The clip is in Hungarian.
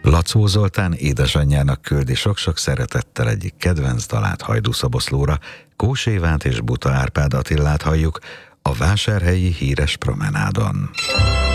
Lacó Zoltán édesanyjának küldi sok-sok szeretettel egyik kedvenc dalát Hajdúszoboszlóra. Kós Évánt és Buta Árpád Attillát halljuk a vásárhelyi híres promenádon.